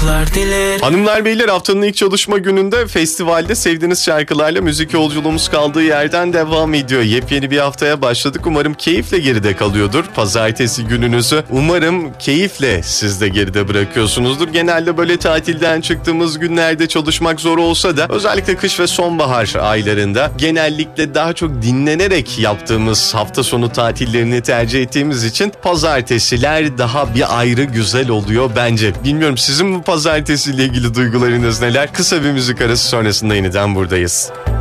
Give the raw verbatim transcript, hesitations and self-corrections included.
mutluluklar dilerim. Hanımlar beyler, haftanın ilk çalışma gününde festivalde sevdiğiniz şarkılarla müzik yolculuğumuz kaldığı yerden devam ediyor. Yepyeni bir haftaya başladık. Umarım keyifle geride kalıyordur. Pazartesi gününüzü umarım keyifle siz de geride bırakıyorsunuzdur. Genelde böyle tatilden çıktığımız günlerde çalışmak zor olsa da özellikle kış ve sonbahar aylarında genellikle daha çok dinlenerek yaptığımız hafta sonu tatillerini tercih ettiğimiz için pazartesiler daha bir ayrı güzel oluyor bence. Bilmiyorum, sizin bu pazartesiyle ilgili duygularınız neler? Kısa bir müzik arası sonrasında yeniden buradayız.